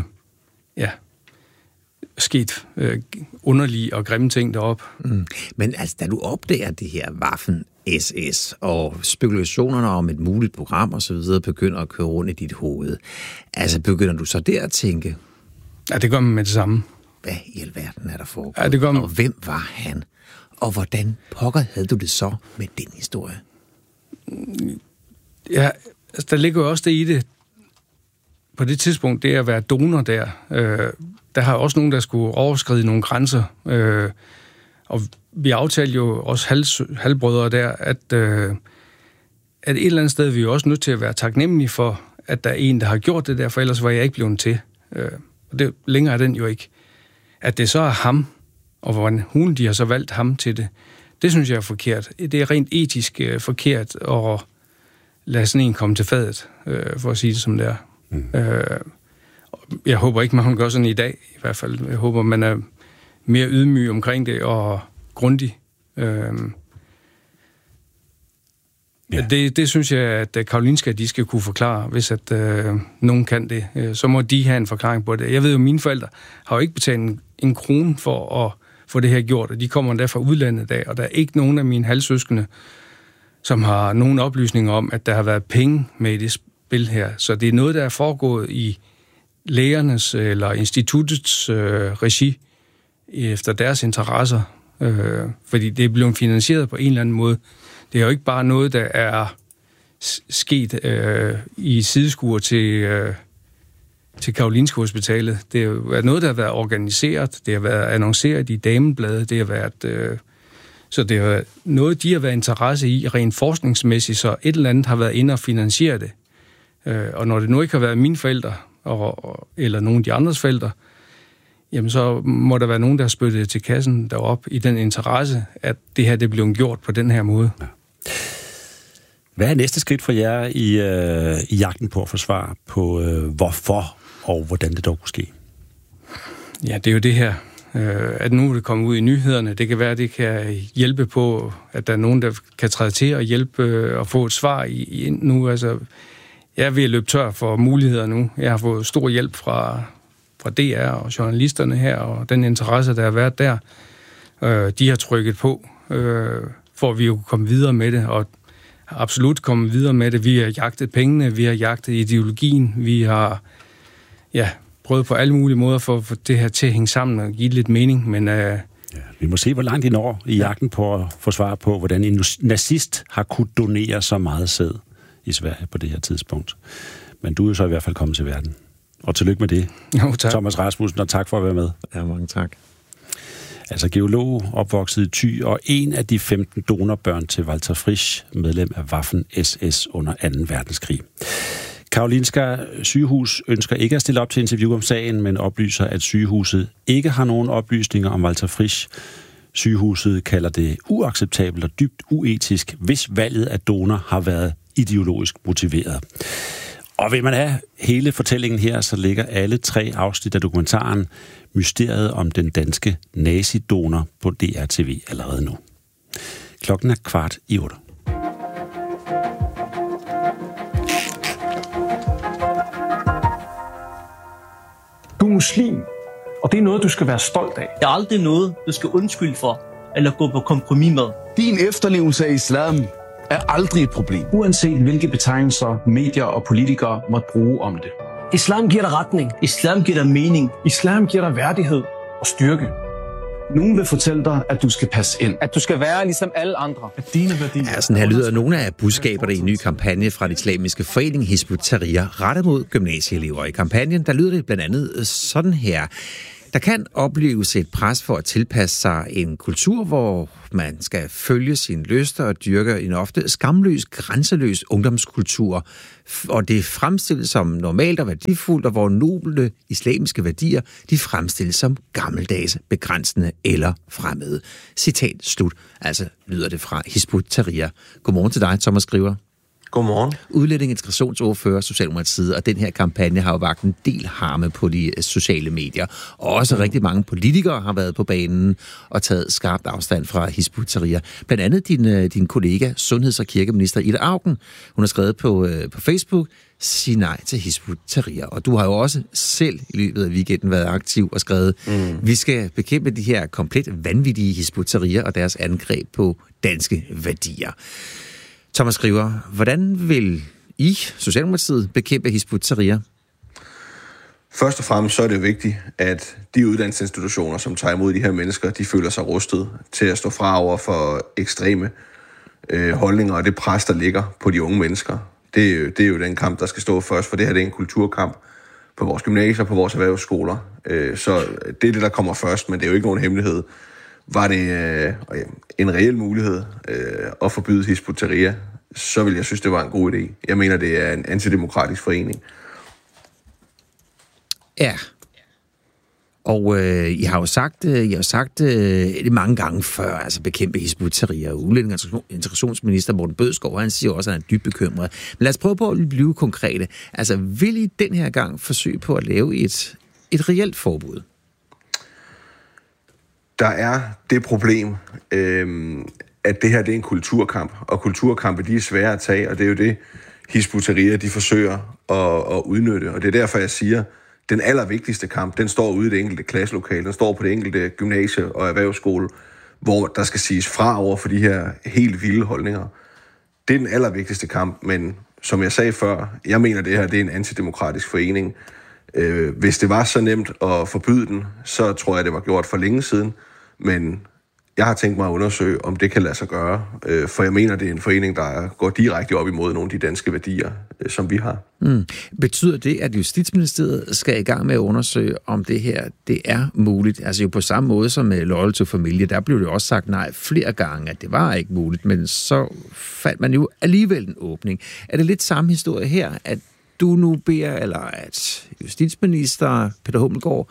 sket underlige og grimme ting deroppe. Men altså, da du opdager det her Waffen-SS, og spekulationerne om et muligt program og så videre begynder at køre rundt i dit hoved, altså begynder du så der at tænke? Ja, det gør man med det samme. Hvad i alverden er der foregået? Ja, det gør man. Og hvem var han? Og hvordan pokker havde du det så med den historie? Ja, altså, der ligger jo også det i det. På det tidspunkt, det at være donor der, der har også nogen, der skulle overskride nogle grænser. Og vi aftalte jo også halvbrødre der, at et eller andet sted vi er jo også nødt til at være taknemmelige for, at der er en, der har gjort det der, for ellers var jeg ikke blevet til. Og det længere er den jo ikke. At det så er ham, og hvordan de har så valgt ham til det, det synes jeg er forkert. Det er rent etisk forkert at lade sådan en komme til fadet, for at sige det som det er. Jeg håber ikke, man gør sådan i dag, i hvert fald. Jeg håber, man er mere ydmyg omkring det og grundig. Det synes jeg, at Karolinska, de skal kunne forklare, hvis at nogen kan det. Så må de have en forklaring på det. Jeg ved jo, mine forældre har jo ikke betalt en krone for at få det her gjort, og de kommer endda fra udlandet af, og der er ikke nogen af mine halvsøskende, som har nogen oplysninger om, at der har været penge med i det spil her. Så det er noget, der er foregået i lægernes eller instituttets regi efter deres interesser, fordi det er blevet finansieret på en eller anden måde. Det er jo ikke bare noget, der er sket i sideskuer til Karolinska Hospitalet. Det er jo noget, der har været organiseret, det har været annonceret i Damebladet, det har været... Så det er noget, de har været interesse i rent forskningsmæssigt, så et eller andet har været inde og finansiere det. Og når det nu ikke har været mine forældre, eller nogen af de andres forældre, jamen så må der være nogen, der har spyttet til kassen deroppe i den interesse, at det her det blev gjort på den her måde. Ja. Hvad er næste skridt for jer i jagten på at få svar på, hvorfor og hvordan det dog kunne ske? Ja, det er jo det her, at nu er det kommet ud i nyhederne. Det kan være, at det kan hjælpe på, at der er nogen, der kan træde til og hjælpe og få et svar nu. Altså, jeg er ved at løbe tør for muligheder nu. Jeg har fået stor hjælp fra DR og journalisterne her, og den interesse, der har været der. De har trykket på, for at vi jo kunne komme videre med det, og absolut komme videre med det. Vi har jagtet pengene, vi har jagtet ideologien, vi har prøvet på alle mulige måder for at få det her til at hænge sammen og give lidt mening, men... vi må se, hvor langt I når i jagten på at få svar på, hvordan en nazist har kunnet donere så meget sæd i Sverige på det her tidspunkt. Men du er så i hvert fald kommet til verden. Og tillykke med det, jo, tak. Thomas Rasmussen, og tak for at være med. Ja, mange tak. Altså geolog, opvokset i Thy, og en af de 15 donorbørn til Walter Frisch, medlem af Waffen-SS under 2. verdenskrig. Karolinska sygehus ønsker ikke at stille op til interview om sagen, men oplyser, at sygehuset ikke har nogen oplysninger om Walter Frisch. Sygehuset kalder det uacceptabelt og dybt uetisk, hvis valget af donor har været ideologisk motiveret. Og vil man have hele fortællingen her, så ligger alle 3 afsnit af dokumentaren Mysteriet om den danske nazidonor på DR-TV allerede nu. Klokken er 7:15. Du er muslim, og det er noget, du skal være stolt af. Det er aldrig noget, du skal undskylde for, eller gå på kompromis med. Din efterlevelse af islam er aldrig et problem. Uanset hvilke betegnelser medier og politikere måtte bruge om det. Islam giver dig retning. Islam giver dig mening. Islam giver dig værdighed. og styrke. Nogen vil fortælle dig, at du skal passe ind. At du skal være ligesom alle andre. At dine værdier... Ja, sådan her lyder nogle af budskaberne i en ny kampagne fra den islamiske forening Hizb ut-Tahrir rettet mod gymnasieelever. I kampagnen, der lyder det blandt andet sådan her. Der kan opleves et pres for at tilpasse sig en kultur, hvor man skal følge sine lyster og dyrke en ofte skamløs, grænseløs ungdomskultur. Og det fremstilles som normalt og værdifuldt, og hvor noble islamiske værdier, de fremstilles som gammeldags, begrænsende eller fremmede. Citat slut. Altså lyder det fra Hizb ut-Tahrir. Godmorgen til dig, Thomas Skriver. Godmorgen. Udlænding integrationsordfører Socialdemokratiet, og den her kampagne har jo vakt en del harme på de sociale medier. Og også rigtig mange politikere har været på banen og taget skarpt afstand fra Hizb ut-Tahrir. Blandt andet din kollega, sundheds- og kirkeminister Ida Auken. Hun har skrevet på Facebook, sig nej til Hizb ut-Tahrir. Og du har jo også selv i løbet af weekenden været aktiv og skrevet, vi skal bekæmpe de her komplet vanvittige Hizb ut-Tahrir og deres angreb på danske værdier. Thomas Skriver, hvordan vil I, Socialdemokratiet, bekæmpe Hizb ut-Tahrir? Først og fremmest så er det vigtigt, at de uddannelsesinstitutioner, som tager imod de her mennesker, de føler sig rustet til at stå fra over for ekstreme holdninger og det pres, der ligger på de unge mennesker. Det er jo den kamp, der skal stå først, for det her det er en kulturkamp på vores gymnasier, på vores erhvervsskoler. Så det er det, der kommer først, men det er jo ikke nogen hemmelighed. Var det en reel mulighed at forbyde Hizb ut-Tahrir, så vil jeg synes, det var en god idé. Jeg mener, det er en antidemokratisk forening. Ja. Og I har jo sagt det mange gange før, altså bekæmpe Hizb ut-Tahrir. Udlænding- og integrationsminister Morten Bødskov, han siger også, at han er dybt bekymret. Men lad os prøve på at blive konkrete. Altså, vil I den her gang forsøge på at lave et reelt forbud? Der er det problem, at det her det er en kulturkamp, og kulturkampe de er svære at tage, og det er jo det, Hizb ut-Tahrir de forsøger at udnytte. Og det er derfor, jeg siger, den allervigtigste kamp, den står ude i det enkelte klasselokale, den står på det enkelte gymnasie og erhvervsskole, hvor der skal siges fra over for de her helt vilde holdninger. Det er den allervigtigste kamp, men som jeg sagde før, jeg mener, det her det er en antidemokratisk forening. Hvis det var så nemt at forbyde den, så tror jeg, det var gjort for længe siden. Men jeg har tænkt mig at undersøge, om det kan lade sig gøre. For jeg mener, det er en forening, der går direkte op imod nogle af de danske værdier, som vi har. Betyder det, at Justitsministeriet skal i gang med at undersøge, om det her det er muligt? Altså jo på samme måde som med Loyal to Familie, der blev det også sagt nej flere gange, at det var ikke muligt, men så fandt man jo alligevel en åbning. Er det lidt samme historie her, at du nu beder, eller at justitsminister Peter Hummelgaard,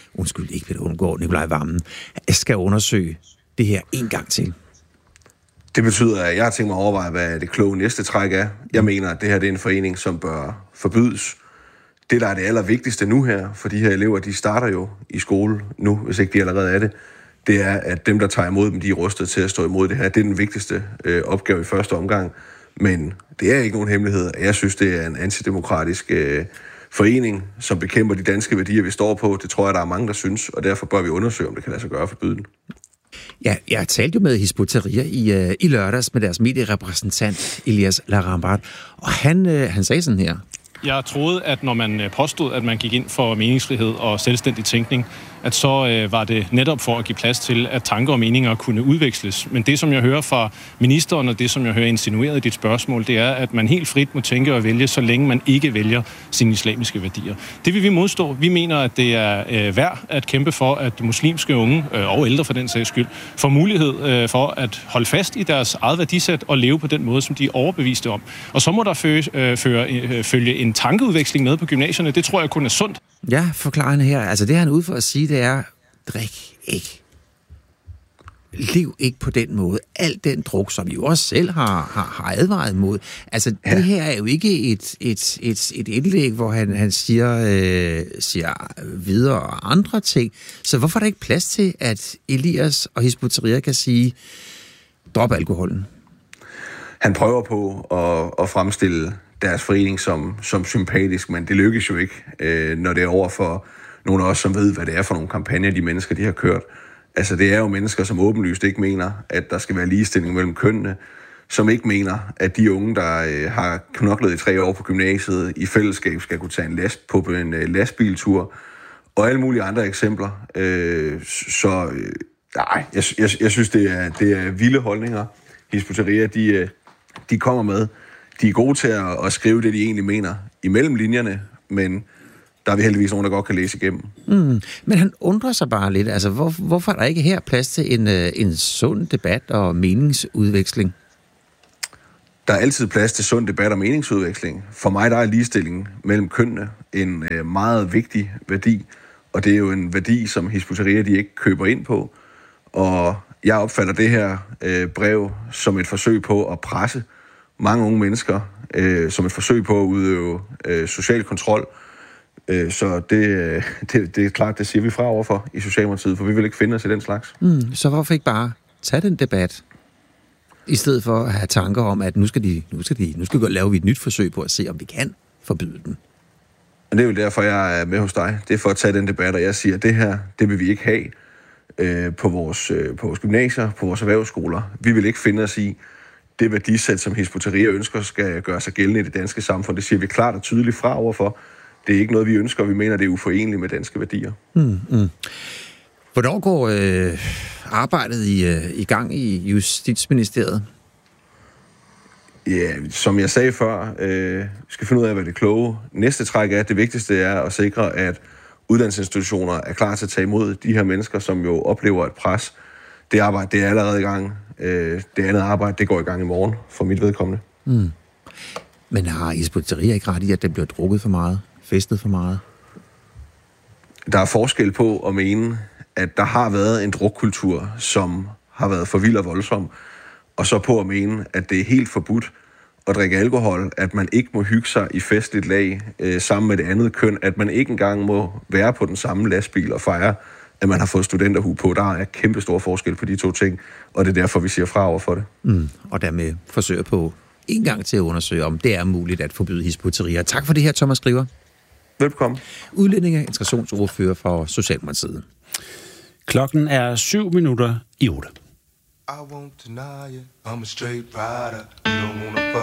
Nikolaj Wammen, skal undersøge det her en gang til? Det betyder, at jeg har tænkt mig at overveje, hvad det kloge næste træk er. Jeg mener, at det her det er en forening, som bør forbydes. Det, der er det allervigtigste nu her, for de her elever, de starter jo i skole nu, hvis ikke de allerede er det, det er, at dem, der tager imod dem, de er rustet til at stå imod det her. Det er den vigtigste opgave i første omgang. Men det er ikke nogen hemmelighed. Jeg synes, det er en antidemokratisk forening, som bekæmper de danske værdier, vi står på. Det tror jeg, der er mange, der synes, og derfor bør vi undersøge, om det kan lade sig gøre at forbyde den. Ja, jeg talte jo med Hizb ut-Tahrir i lørdags med deres medierepræsentant, Elias Larambat, og han sagde sådan her. Jeg troede, at når man påstod, at man gik ind for meningsfrihed og selvstændig tænkning, at så var det netop for at give plads til, at tanker og meninger kunne udveksles. Men det, som jeg hører fra ministeren, og det, som jeg hører insinueret i dit spørgsmål, det er, at man helt frit må tænke og vælge, så længe man ikke vælger sine islamiske værdier. Det vil vi modstå. Vi mener, at det er værd at kæmpe for, at muslimske unge, og ældre for den sags skyld, får mulighed for at holde fast i deres eget værdisæt og leve på den måde, som de er overbeviste om. Og så må der følge en tankeudveksling med på gymnasierne. Det tror jeg kun er sundt. Ja, forklarende her. Altså det han er ude for at sige, det er, drik ikke. Lev ikke på den måde. Al den druk, som I jo også selv har advaret mod. Altså det her er jo ikke et indlæg, hvor han siger videre og andre ting. Så hvorfor er der ikke plads til, at Elias og Hizb ut-Tahrir kan sige, drop alkoholen? Han prøver på at fremstille deres forening som sympatisk, men det lykkes jo ikke, når det er over for nogle af os, som ved, hvad det er for nogle kampagner, de mennesker, de har kørt. Altså, det er jo mennesker, som åbenlyst ikke mener, at der skal være ligestilling mellem kønnene, som ikke mener, at de unge, der har knoklet i 3 år på gymnasiet, i fællesskab skal kunne tage en lastbiltur og alle mulige andre eksempler. Nej, jeg synes, det er vilde holdninger, Hizb ut-Tahrir, de kommer med. De er gode til at skrive det, de egentlig mener imellem linjerne, men der er vi heldigvis nogen, der godt kan læse igennem. Men han undrer sig bare lidt. Altså, hvorfor er der ikke her plads til en sund debat og meningsudveksling? Der er altid plads til sund debat og meningsudveksling. For mig der er ligestilling mellem kønnene en meget vigtig værdi, og det er jo en værdi, som Hizb ut-Tahrir de ikke køber ind på. Og jeg opfatter det her brev som et forsøg på at presse mange unge mennesker, som et forsøg på at udøve social kontrol. Så det er klart, det siger vi fra overfor i Socialdemokratiet, for vi vil ikke finde os i den slags. Så hvorfor ikke bare tage den debat, i stedet for at have tanker om, at nu skal vi lave et nyt forsøg på at se, om vi kan forbyde den? Og det er jo derfor, jeg er med hos dig. Det er for at tage den debat, og jeg siger, at det her, det vil vi ikke have på vores gymnasier, på vores erhvervsskoler. Vi vil ikke finde os i det værdisæt, som Hizb ut-Tahrir ønsker, skal gøre sig gældende i det danske samfund. Det siger vi klart og tydeligt fra overfor. Det er ikke noget, vi ønsker, og vi mener, det er uforeneligt med danske værdier. Hvornår går arbejdet i gang i Justitsministeriet? Ja, som jeg sagde før, skal finde ud af, hvad det kloge næste træk er. Det vigtigste er at sikre, at uddannelsesinstitutioner er klar til at tage imod de her mennesker, som jo oplever et pres. Det arbejde, det er allerede i gang. Det andet arbejde, det går i gang i morgen, for mit vedkommende. Men har Hizb ut-Tahrir ikke ret i, at det bliver drukket for meget? Festet for meget? Der er forskel på at mene, at der har været en drukkultur, som har været for vild og voldsom, og så på at mene, at det er helt forbudt at drikke alkohol, at man ikke må hygge sig i festligt lag sammen med det andet køn, at man ikke engang må være på den samme lastbil og fejre, at man har fået studenterhue på. Der er kæmpe stor forskel på de to ting, og det er derfor, vi siger fra over for det. Og dermed forsøger på en gang til at undersøge, om det er muligt at forbyde Hizb ut-Tahrir. Tak for det her, Thomas Skriver. Velkommen. Udlændinge- og integrationsordfører for Socialdemokratiet. Klokken er 7:07. I won't deny it. I'm a straight rider. You don't wanna fuck